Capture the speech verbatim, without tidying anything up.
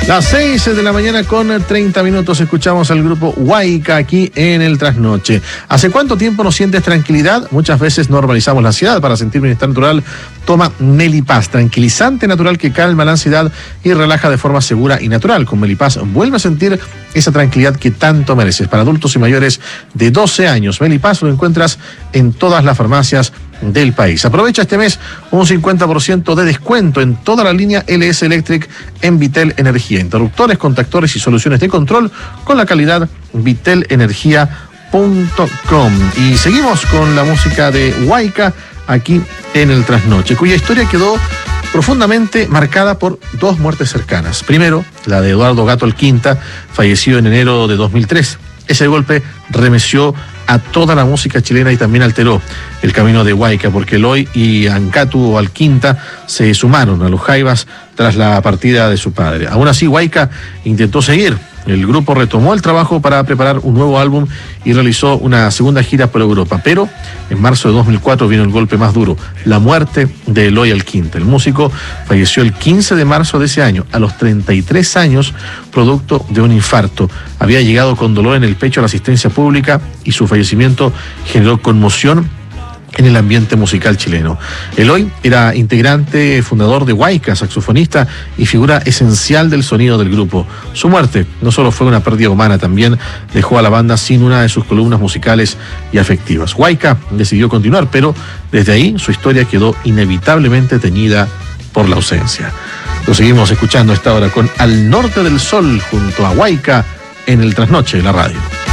Las seis de la mañana con treinta minutos escuchamos al grupo Huayca aquí en el Trasnoche. ¿Hace cuánto tiempo no sientes tranquilidad? Muchas veces normalizamos la ansiedad. Para sentir bienestar natural, toma Melipaz, tranquilizante natural que calma la ansiedad y relaja de forma segura y natural. Con Melipaz vuelve a sentir esa tranquilidad que tanto mereces. Para adultos y mayores de doce años, Melipaz lo encuentras en todas las farmacias del país. Aprovecha este mes un cincuenta por ciento de descuento en toda la línea L S Electric en Vitel Energía. Interruptores, contactores y soluciones de control con la calidad vitel energía punto com. Y seguimos con la música de Huayca aquí en el Trasnoche, cuya historia quedó profundamente marcada por dos muertes cercanas. Primero, la de Eduardo Gato Alquinta, fallecido en enero de dos mil tres. Ese golpe remeció a toda la música chilena y también alteró el camino de Huayca, porque Eloy y Ancatu Alquinta se sumaron a los Jaivas tras la partida de su padre. Aún así, Huayca intentó seguir. El grupo retomó el trabajo para preparar un nuevo álbum y realizó una segunda gira por Europa. Pero en marzo de dos mil cuatro vino el golpe más duro, la muerte de Eloy Alquinta. El músico falleció el quince de marzo de ese año, a los treinta y tres años, producto de un infarto. Había llegado con dolor en el pecho a la asistencia pública y su fallecimiento generó conmoción en el ambiente musical chileno. Eloy era integrante fundador de Huayca, saxofonista y figura esencial del sonido del grupo. Su muerte no solo fue una pérdida humana, también dejó a la banda sin una de sus columnas musicales y afectivas. Huayca decidió continuar, pero desde ahí su historia quedó inevitablemente teñida por la ausencia. Lo seguimos escuchando a esta hora con Al Norte del Sol junto a Huayca en el Trasnoche de la radio.